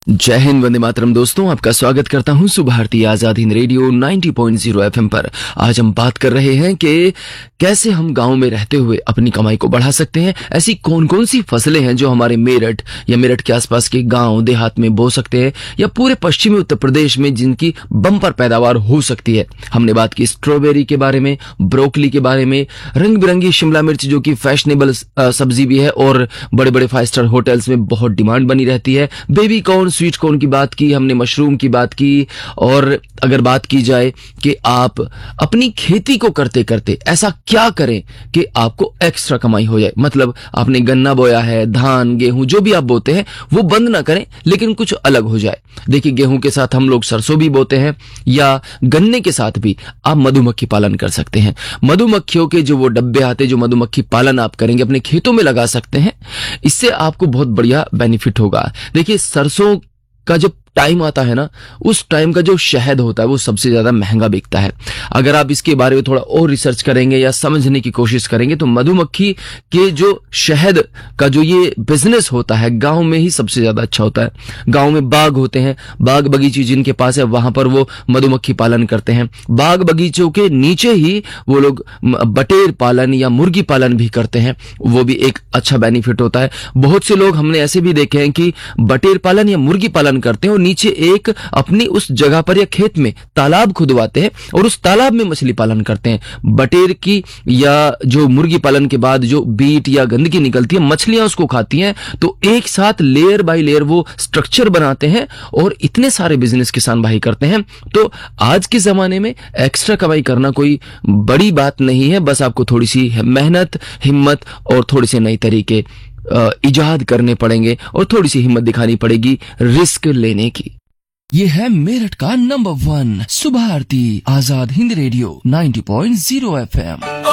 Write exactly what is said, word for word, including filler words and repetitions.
जय हिंद, वंदे मातरम। दोस्तों, आपका स्वागत करता हूं सुभारती आजाद हिंद रेडियो नब्बे पॉइंट शून्य एफएम पर। आज हम बात कर रहे हैं कि कैसे हम गांव में रहते हुए अपनी कमाई को बढ़ा सकते हैं। ऐसी कौन कौन सी फसलें हैं जो हमारे मेरठ या मेरठ के आसपास के गांव देहात में बो सकते हैं, या पूरे पश्चिमी उत्तर प्रदेश में जिनकी बम्पर पैदावार हो सकती है। हमने बात की स्ट्रॉबेरी के बारे में, ब्रोकली के बारे में, रंग बिरंगी शिमला मिर्च जो कि फैशनेबल सब्जी भी है और बड़े बड़े फाइव स्टार होटल्स में बहुत डिमांड बनी रहती है। बेबी कॉर्न, स्वीट कॉर्न की बात की हमने, मशरूम की बात की। और अगर बात की जाए कि आप अपनी खेती को करते करते ऐसा क्या करें कि आपको एक्स्ट्रा कमाई हो जाए, मतलब आपने गन्ना बोया है, धान, गेहूं, जो भी आप बोते हैं वो बंद ना करें, लेकिन कुछ अलग हो जाए। देखिए, गेहूं के साथ हम लोग सरसों भी बोते हैं, या गन्ने के साथ भी आप मधुमक्खी पालन कर सकते हैं। मधुमक्खियों के जो वो डब्बे आते हैं, जो मधुमक्खी पालन आप करेंगे, अपने खेतों में लगा सकते हैं। इससे आपको बहुत बढ़िया बेनिफिट होगा। देखिए, सरसों का जो टाइम आता है ना, उस टाइम का जो शहद होता है वो सबसे ज्यादा महंगा बिकता है। अगर आप इसके बारे में थोड़ा और रिसर्च करेंगे या समझने की कोशिश करेंगे तो मधुमक्खी के जो शहद का जो ये बिजनेस होता है गांव में ही सबसे ज्यादा अच्छा होता है। गांव में बाग होते हैं, बाग बगीचे जिनके पास है वहां पर वो मधुमक्खी पालन करते हैं। बाग बगीचों के नीचे ही वो लोग बटेर पालन या मुर्गी पालन भी करते हैं, वो भी एक अच्छा बेनिफिट होता है। बहुत से लोग हमने ऐसे भी देखे हैं कि बटेर पालन या मुर्गी पालन करते हैं और नीचे एक अपनी उस जगह पर या खेत में तालाब खुदवाते हैं और उस तालाब में मछली पालन करते हैं। बटेर की या जो मुर्गी पालन के बाद जो बीट या गंदगी निकलती है, मछलियां उसको खाती हैं, तो एक साथ लेयर बाय लेयर वो स्ट्रक्चर बनाते हैं और इतने सारे बिजनेस किसान भाई करते हैं। तो आज के जमाने में एक्स्ट्रा कमाई करना कोई बड़ी बात नहीं है, बस आपको थोड़ी सी मेहनत, हिम्मत और थोड़े से नए तरीके इजाद करने पड़ेंगे और थोड़ी सी हिम्मत दिखानी पड़ेगी रिस्क लेने की। ये है मेरठ का number one Subharti Azad Hind radio नब्बे पॉइंट शून्य एफएम।